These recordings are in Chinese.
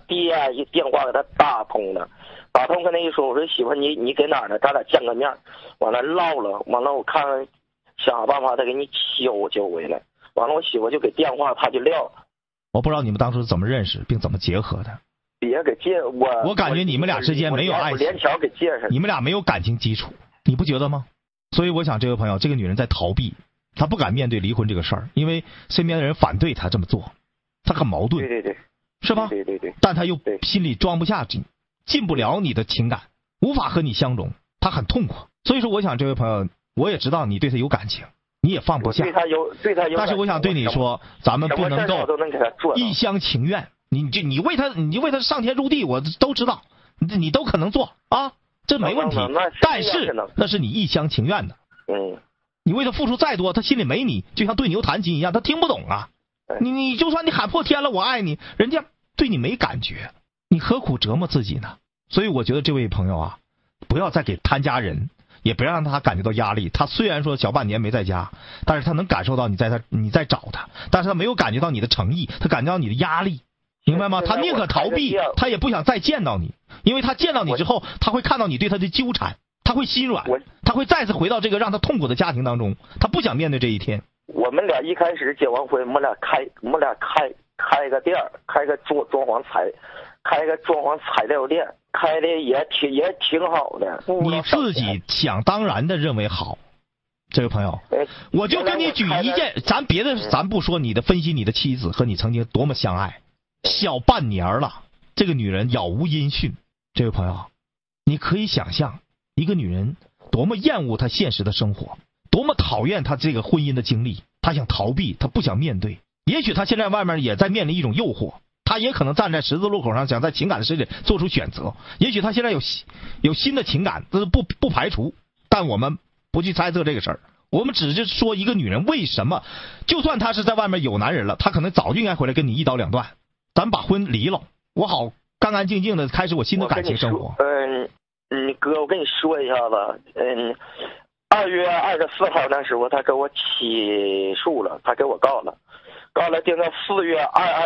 爹一电话给他打通了，打通跟他一说，我说媳妇你给哪儿呢？咱俩见个面，完了唠了，完了我看想办法再给你揪回来，完了我媳妇就给电话，他就撂了。 我不知道你们当初是怎么认识并怎么结合的。 别给介我感觉你们俩之间没有爱情， 连桥给介绍， 你们俩没有感情基础，你不觉得吗？所以我想这位朋友，这个女人在逃避，她不敢面对离婚这个事儿，因为身边的人反对她这么做，她很矛盾， 对， 是吧？ 对， 但她又心里装不下进不了你的情感，无法和你相融，她很痛苦。所以说我想这位朋友，我也知道你对她有感情，你也放不下， 对他有但是我想对你说，咱们不能够一厢情愿，你为他上天入地，我都知道，你都可能做啊，这没问题。但是那是你一厢情愿的。你为他付出再多，他心里没你，就像对牛弹琴一样，他听不懂啊。你就算你喊破天了我爱你，人家对你没感觉，你何苦折磨自己呢？所以我觉得这位朋友啊，不要再给他家人，也不要让他感觉到压力。他虽然说小半年没在家，但是他能感受到你在找他，但是他没有感觉到你的诚意，他感觉到你的压力，明白吗？他宁可逃避，他也不想再见到你，因为他见到你之后，他会看到你对他的纠缠，他会心软，他会再次回到这个让他痛苦的家庭当中，他不想面对这一天。 我们俩一开始结完婚，我们俩开个店，开个装潢材料店，开的也挺好的。 你自己想当然的认为好，这位朋友，我就跟你举一件，咱不说你的分析你的妻子和你曾经多么相爱，小半年了，这个女人杳无音讯。这位朋友，你可以想象一个女人多么厌恶她现实的生活，多么讨厌她这个婚姻的经历，她想逃避，她不想面对。也许她现在外面也在面临一种诱惑，她也可能站在十字路口上，想在情感的世界做出选择。也许她现在有新的情感，这是不排除，但我们不去猜测这个事儿。我们只是说一个女人为什么，就算她是在外面有男人了，她可能早就应该回来跟你一刀两断，咱把婚离了，我好干干净净的开始我新的感情生活。 哥，我跟你说一下子，2月24号那时候他给我起诉了，他给我告了，定到4月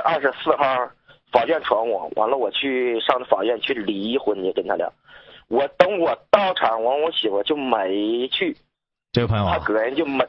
24号法院传我，完了我去上法院去离婚去跟他俩。等我到场完，我媳妇就没去。 这位朋友啊， 他个人就没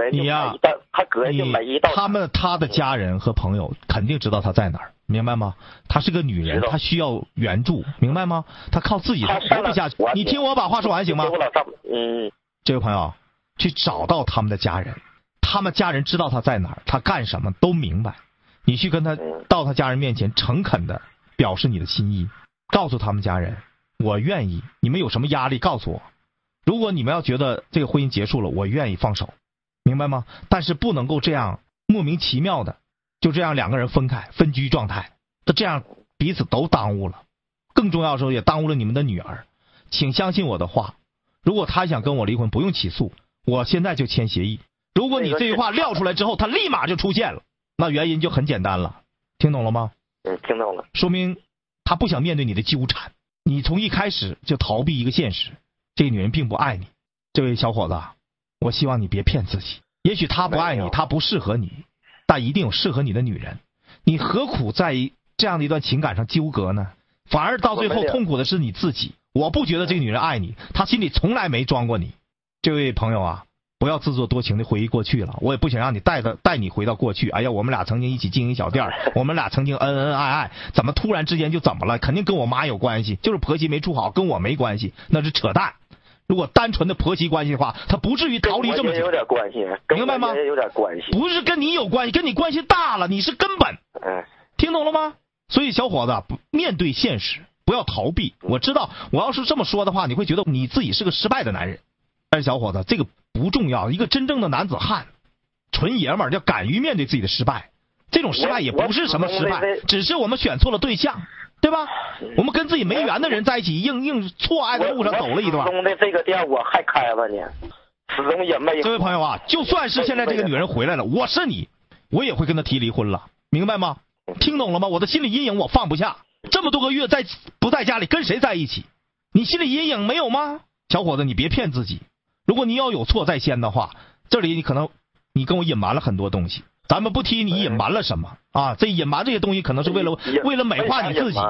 到。 他的家人和朋友肯定知道他在哪儿，明白吗？她是个女人，她需要援助，明白吗？她靠自己活不下去。你听我把话说完行吗？这位朋友，去找到他们的家人，他们家人知道他在哪儿，他干什么都明白。你去跟他到他家人面前诚恳的表示你的心意，告诉他们家人，我愿意，你们有什么压力告诉我。如果你们要觉得这个婚姻结束了，我愿意放手，明白吗？但是不能够这样莫名其妙的就这样两个人分开分居状态，这样彼此都耽误了，更重要的时候也耽误了你们的女儿。请相信我的话，如果他想跟我离婚，不用起诉，我现在就签协议。如果你这句话撂出来之后，他立马就出现了，那原因就很简单了，听懂了吗？ 听懂了。 说明他不想面对你的纠缠，你从一开始就逃避一个现实，这个女人并不爱你。这位小伙子，我希望你别骗自己，也许他不爱你，他不适合你，但一定有适合你的女人，你何苦在这样的一段情感上纠葛呢？反而到最后痛苦的是你自己。我不觉得这个女人爱你，她心里从来没装过你。这位朋友啊，不要自作多情的回忆过去了，我也不想让你带你回到过去。哎呀，我们俩曾经一起经营小店，我们俩曾经恩恩爱爱，怎么突然之间就怎么了？肯定跟我妈有关系，就是婆媳没处好，跟我没关系，那是扯淡。如果单纯的婆媳关系的话，他不至于逃离这么久。 有点关系， 明白吗？ 有点关系， 不是跟你有关系，跟你关系大了，你是根本。听懂了吗？所以小伙子，面对现实，不要逃避。我知道，我要是这么说的话，你会觉得你自己是个失败的男人。但是小伙子，这个不重要。一个真正的男子汉，纯爷们儿，要敢于面对自己的失败。这种失败也不是什么失败，只是我们选错了对象，对吧？我们跟自己没缘的人在一起，硬错爱的路上走了一段。 始终的这个店我还开了呢，始终也没有。 这位朋友啊，就算是现在这个女人回来了，我是你，我也会跟她提离婚了，明白吗？听懂了吗？我的心理阴影我放不下，这么多个月不在家里跟谁在一起？你心理阴影没有吗？小伙子，你别骗自己。如果你要有错在先的话，这里你可能你跟我隐瞒了很多东西，咱们不提你隐瞒了什么啊，这隐瞒这些东西可能是为了美化你自己。